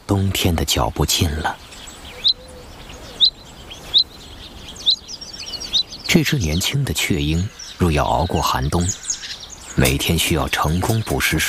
冬天的脚步近了。这只年轻的雀鹰若要熬过寒冬，每天需要成功捕食